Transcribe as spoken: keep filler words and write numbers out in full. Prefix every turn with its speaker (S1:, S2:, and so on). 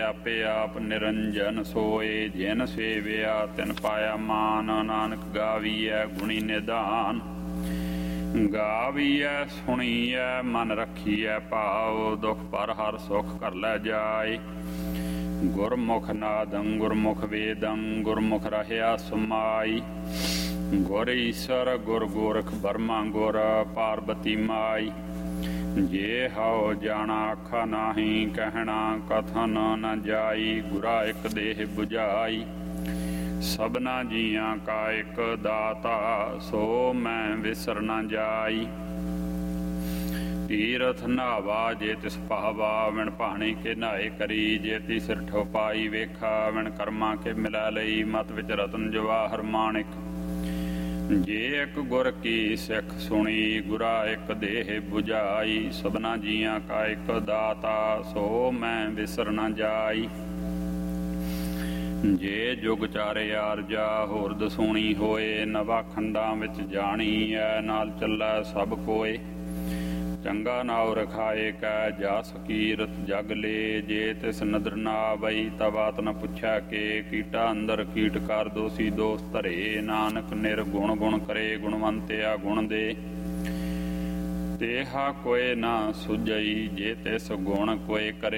S1: ਆਪੇ ਆਪ ਨਿਰੰਜਨ ਸੋਏ। ਜਿਨ ਸੇਵਿਆ ਤਿਨ ਪਾਇਆ ਮਾਨ, ਨਾਨਕ ਗਾਵੀਐ ਗੁਣੀ ਨਿਧਾਨ। ਗਾਵੀਐ ਸੁਣੀਐ ਮਨ ਰੱਖੀਐ ਭਾਉ, ਦੁਖ ਪਰ ਹਰ ਸੁਖ ਕਰ ਲੈ ਜਾਏ। ਗੁਰਮੁਖ ਨਾਦੰ ਗੁਰਮੁਖ ਵੇਦੰ, ਗੁਰਮੁਖ ਰਹਿਆ ਸਮਾਈ। ਗੁਰ ਈਸਰ ਗੁਰ ਗੋਰਖ ਬਰਮਾ ਗੁਰ, ਪਾਰਬਤੀ ਮਾਈ। ਜੇ ਹਉ ਜਾਣਾ ਆਖਾ ਨਾਹੀਂ, ਕਹਿਣਾ ਕਥਨ ਨ ਜਾਈ। ਗੁਰਾ ਇੱਕ ਦੇਹ 부ਝਾਈ, ਸਭਨਾ ਜੀਆਂ ਕਾ ਇੱਕ ਦਾਤਾ। ਸੋ ਮੈਂ ਵਿਸਰ ਨ ਜਾਈ। ਤੀਰਥ ਨਾਵਾ ਜੇ ਤਿਸ ਪਾਵਾ, ਵਿਣ ਭਾਣੇ ਕੇ ਨਾਏ ਕਰੀ। ਜੇ ਤੀ ਸਿਰ ਠੋ ਪਾਈ ਵੇਖਾ, ਵਿਣ ਕਰਮਾਂ ਕੇ ਮਿਲਾ ਲਈ। ਮਤ ਵਿੱਚ ਰਤਨ ਜਵਾਹਰ ਮਾਣਿਕ। ਜੇ ਇੱਕ ਗੁਰ ਕੀ ਸਿੱਖ ਸੁਣੀ, ਗੁਰਾ ਇੱਕ ਦੇਹ 부ਝਾਈ। ਸਭਨਾ ਜੀਆਂ ਕਾ ਇੱਕ ਦਾਤਾ, ਸੋ ਮੈਂ ਵਿਸਰ ਨ ਜਾਈ। ਜੇ ਜੁਗ ਚਾਰੇ ਆਰਜਾ ਹੋਰ ਦਸੂਣੀ ਹੋਏ। ਨਵਾ ਖੰਡਾਂ ਵਿੱਚ ਜਾਣੀ ਐ, ਨਾਲ ਚੱਲੈ ਸਭ ਕੋਏ। ਚੰਗਾ ਨਾਉ ਰਖਾਏ ਕੈ ਜਾ ਸਕੀਰਤ ਜਗ ਲੇ। ਜੇ ਤਿਸ ਨਦਰ ਨਾ ਆਵਈ, ਤਵਾਤ ਨ ਪੁੱਛਿਆ ਕੇ। ਕੀਟਾ ਅੰਦਰ ਕੀਟ ਕਰ ਦੋਸੀ ਦੋਸ ਧਰੇ। ਨਾਨਕ ਨਿਰਗੁਣ ਗੁਣ ਕਰੇ, ਗੁਣਵੰਤਿਆ ਗੁਣ ਦੇ। ਤੇਹਾ ਕੋਇ ਨਾ ਸੁਝਈ, ਜੇ ਤਿਸ ਗੁਣ ਕੋਇ ਕਰੇ।